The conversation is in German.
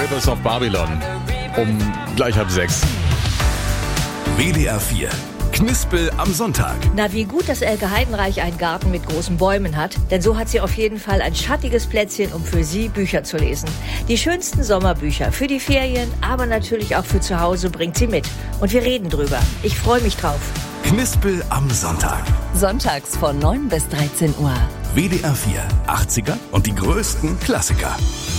Ravers of Babylon. Um gleich 5:30. WDR 4. Knispel am Sonntag. Na, wie gut, dass Elke Heidenreich einen Garten mit großen Bäumen hat. Denn so hat sie auf jeden Fall ein schattiges Plätzchen, um für Sie Bücher zu lesen. Die schönsten Sommerbücher für die Ferien, aber natürlich auch für zu Hause bringt sie mit. Und wir reden drüber. Ich freue mich drauf. Knispel am Sonntag. Sonntags von 9 bis 13 Uhr. WDR 4. 80er und die größten Klassiker.